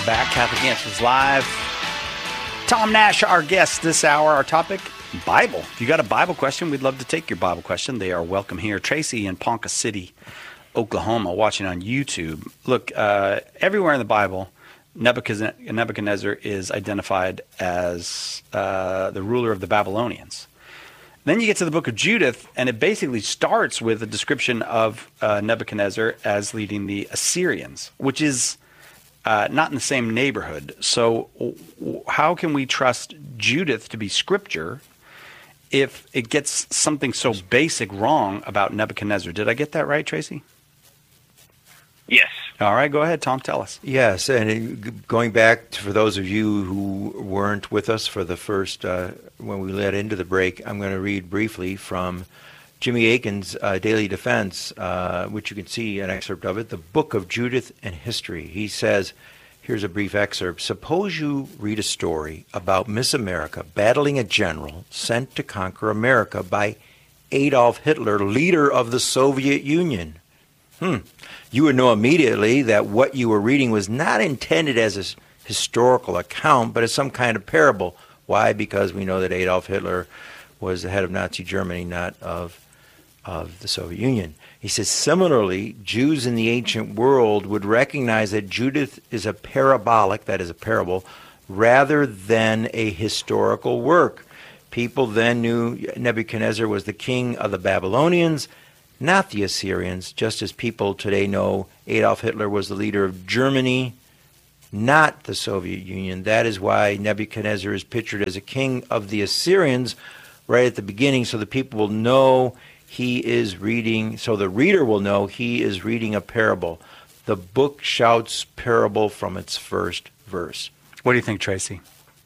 Welcome back. Catholic Answers Live. Tom Nash, our guest this hour. Our topic, Bible. If you got a Bible question, we'd love to take your Bible question. They are welcome here. Tracy in Ponca City, Oklahoma, watching on YouTube. Look, everywhere in the Bible, Nebuchadnezzar is identified as the ruler of the Babylonians. Then you get to the book of Judith, and it basically starts with a description of Nebuchadnezzar as leading the Assyrians, which is not in the same neighborhood. So how can we trust Judith to be scripture if it gets something so basic wrong about Nebuchadnezzar? Did I get that right, Tracy? Yes. All right, go ahead, Tom, tell us. Yes, and going back for those of you who weren't with us for the first, when we led into the break, I'm going to read briefly from Jimmy Akin's Daily Defense, which you can see an excerpt of it, the Book of Judith and History. He says, here's a brief excerpt. Suppose you read a story about Miss America battling a general sent to conquer America by Adolf Hitler, leader of the Soviet Union. You would know immediately that what you were reading was not intended as a historical account, but as some kind of parable. Why? Because we know that Adolf Hitler was the head of Nazi Germany, not of the Soviet Union. He says, similarly, Jews in the ancient world would recognize that Judith is a parabolic, that is a parable, rather than a historical work. People then knew Nebuchadnezzar was the king of the Babylonians, not the Assyrians, just as people today know Adolf Hitler was the leader of Germany, not the Soviet Union. That is why Nebuchadnezzar is pictured as a king of the Assyrians right at the beginning, so the people will know he is reading, so the reader will know he is reading a parable. The book shouts parable from its first verse. What do you think, Tracy?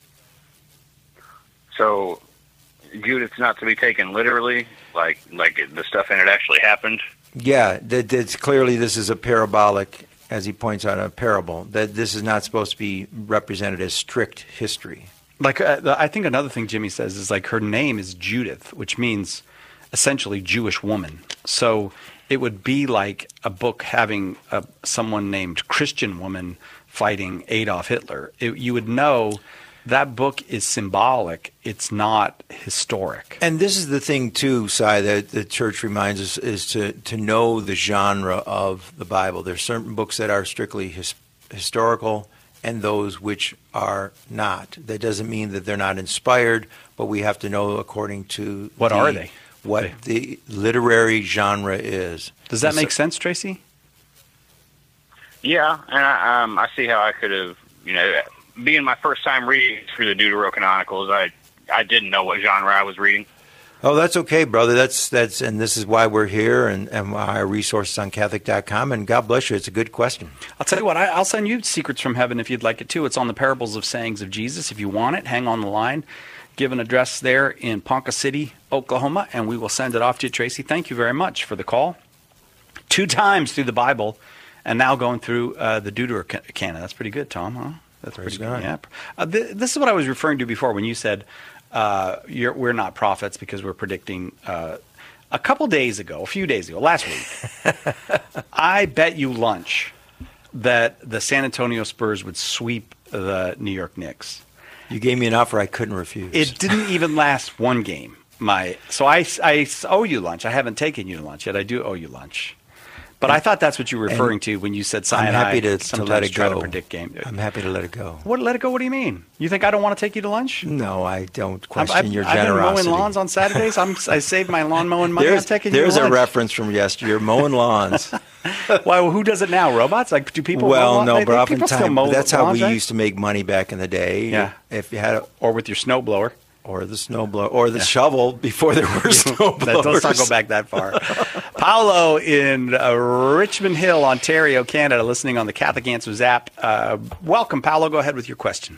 So Judith's not to be taken literally, like the stuff in it actually happened? Yeah, that's clearly this is a parabolic, as he points out, a parable. That this is not supposed to be represented as strict history. Like I think another thing Jimmy says is like her name is Judith, which means essentially Jewish woman. So it would be like a book having someone named Christian woman fighting Adolf Hitler. You would know that book is symbolic. It's not historic. And this is the thing, too, Cy, that the church reminds us, is to know the genre of the Bible. There's certain books that are strictly historical and those which are not. That doesn't mean that they're not inspired, but we have to know according to what are they? What the literary genre is. Does that make sense, Tracy? Yeah, and I see how I could have, being my first time reading through the Deuterocanonicals, I didn't know what genre I was reading. Oh, that's okay, brother. That's and this is why we're here and our resources on Catholic.com. And God bless you. It's a good question. I'll tell you what, I'll send you Secrets from Heaven if you'd like it too. It's on the Parables of Sayings of Jesus. If you want it, hang on the line. Give an address there in Ponca City, Oklahoma, and we will send it off to you, Tracy. Thank you very much for the call. 2 times through the Bible, and now going through the Deuterocanon. That's pretty good, Tom, huh? That's Praise pretty good. God. Yeah. This is what I was referring to before when you said we're not prophets because we're predicting. A few days ago, last week, I bet you lunch that the San Antonio Spurs would sweep the New York Knicks. You gave me an offer I couldn't refuse. It didn't even last one game. So I owe you lunch. I haven't taken you to lunch yet. I do owe you lunch. But I thought that's what you were referring to when you said I'm happy to let it try go. to predict game. I'm happy to let it go. What, let it go? What do you mean? You think I don't want to take you to lunch? No, I don't question your generosity. I've been mowing lawns on Saturdays. I saved my lawn mowing money. I'm taking you to lunch. There's a reference from yesterday. You're mowing lawns. Why? Well, who does it now? Robots? Like, do people? Well, no, but oftentimes that's how lawns, we right? used to make money back in the day. Yeah. If you had or with your snowblower. Or the snowblower, or the shovel before there were snowblowers. Let's not go back that far. Paolo in Richmond Hill, Ontario, Canada, listening on the Catholic Answers app. Welcome, Paolo. Go ahead with your question.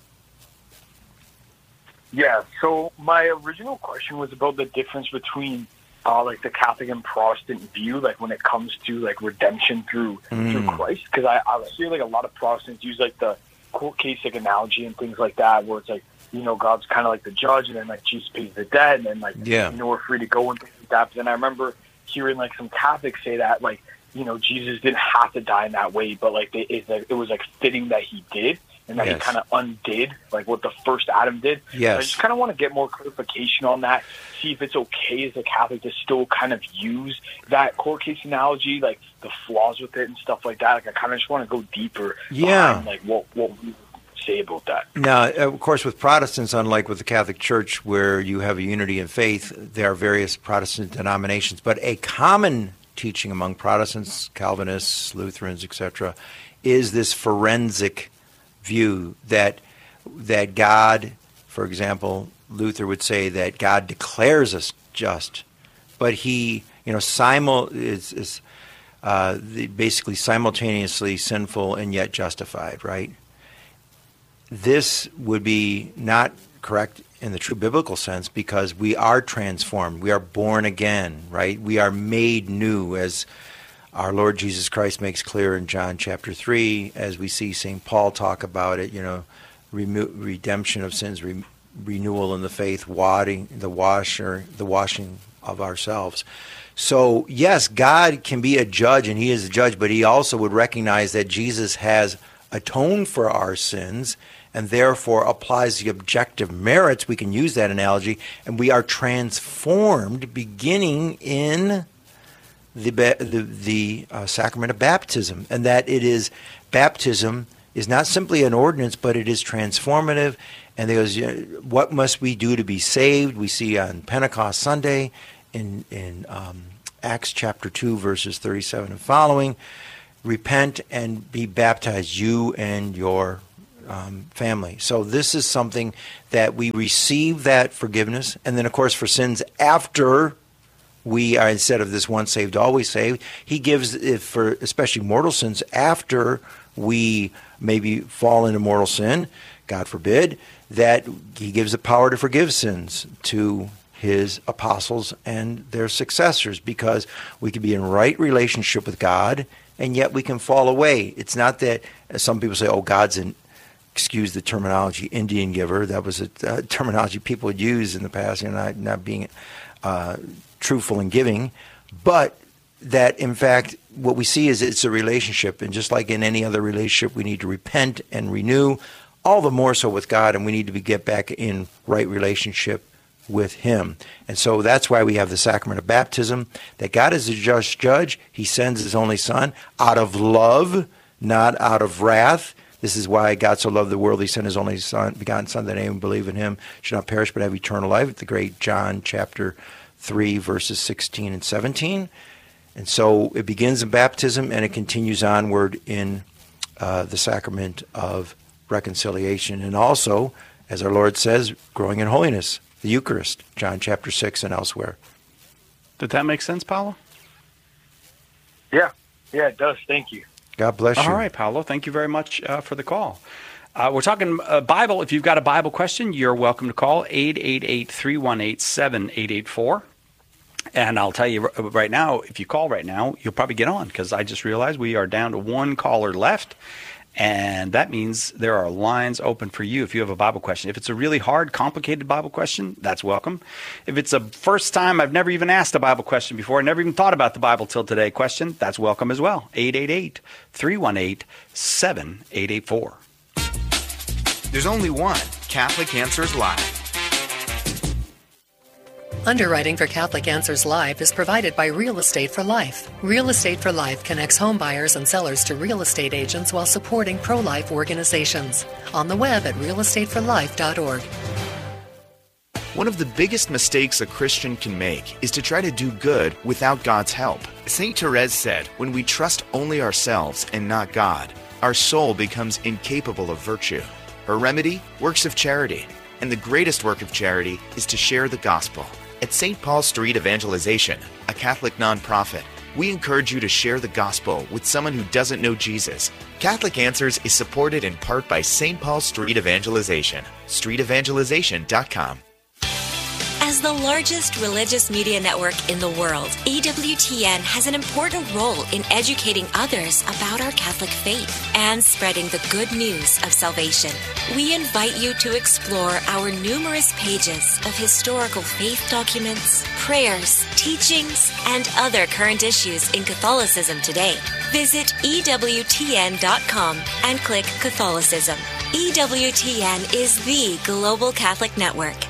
Yeah, so my original question was about the difference between like the Catholic and Protestant view, like when it comes to like redemption through Christ. Because I see like a lot of Protestants use like the court case like analogy and things like that, where it's like, God's kind of like the judge, and then like Jesus pays the debt, and then like we're free to go and things like that. But then I remember hearing like some Catholics say that like Jesus didn't have to die in that way, but like it was like fitting that he did, and that he kind of undid like what the first Adam did. Yes. So I just kind of want to get more clarification on that. See if it's okay as a Catholic to still kind of use that court case analogy, like the flaws with it and stuff like that. Like I kind of just want to go deeper. Behind, like what we say about that. Now, of course, with Protestants, unlike with the Catholic Church, where you have a unity in faith, there are various Protestant denominations, but a common teaching among Protestants, Calvinists, Lutherans, etc., is this forensic view that God, for example, Luther would say that God declares us just, but he, is basically simultaneously sinful and yet justified, right? This would be not correct in the true biblical sense, because we are transformed. We are born again, right? We are made new, as our Lord Jesus Christ makes clear in John chapter 3, as we see St. Paul talk about it, redemption of sins, renewal in the faith, the washing of ourselves. So, yes, God can be a judge, and he is a judge, but he also would recognize that Jesus has atoned for our sins, and therefore applies the objective merits. We can use that analogy, and we are transformed beginning in the sacrament of baptism, and that baptism is not simply an ordinance, but it is transformative. And there goes, what must we do to be saved? We see on Pentecost Sunday in Acts chapter 2, verses 37 and following, repent and be baptized, you and your family. So this is something that we receive that forgiveness. And then, of course, for sins after we are, instead of this once saved, always saved, he gives it for especially mortal sins after we maybe fall into mortal sin, God forbid, that he gives the power to forgive sins to his apostles and their successors, because we can be in right relationship with God and yet we can fall away. It's not that, as some people say, God's an, excuse the terminology, Indian giver. That was a terminology people would use in the past, not being truthful in giving, but that in fact what we see is it's a relationship, and just like in any other relationship, we need to repent and renew, all the more so with God, and we need to get back in right relationship with him. And so that's why we have the sacrament of baptism, that God is a just judge. He sends his only Son out of love, not out of wrath. This is why God so loved the world, he sent his only Son, begotten Son, that anyone believe in him should not perish but have eternal life. The great John chapter 3, verses 16 and 17. And so it begins in baptism and it continues onward in the sacrament of reconciliation. And also, as our Lord says, growing in holiness, the Eucharist, John chapter 6 and elsewhere. Did that make sense, Paolo? Yeah, it does. Thank you. God bless you. All right, Paolo, thank you very much for the call. We're talking Bible. If you've got a Bible question, you're welcome to call 888-318-7884. And I'll tell you right now, if you call right now, you'll probably get on, because I just realized we are down to one caller left. And that means there are lines open for you if you have a Bible question. If it's a really hard, complicated Bible question, that's welcome. If it's a first time, I've never even asked a Bible question before, never even thought about the Bible till today question, that's welcome as well. 888-318-7884. There's only one Catholic Answers Live. Underwriting for Catholic Answers Live is provided by Real Estate for Life. Real Estate for Life connects home buyers and sellers to real estate agents while supporting pro-life organizations. On the web at realestateforlife.org. One of the biggest mistakes a Christian can make is to try to do good without God's help. St. Therese said, when we trust only ourselves and not God, our soul becomes incapable of virtue. Her remedy? Works of charity. And the greatest work of charity is to share the gospel. At St. Paul Street Evangelization, a Catholic nonprofit, we encourage you to share the gospel with someone who doesn't know Jesus. Catholic Answers is supported in part by St. Paul Street Evangelization, streetevangelization.com. As As the largest religious media network in the world, EWTN has an important role in educating others about our Catholic faith and spreading the good news of salvation. We invite you to explore our numerous pages of historical faith documents, prayers, teachings, and other current issues in Catholicism today. Visit EWTN.com and click Catholicism. EWTN is the global Catholic network.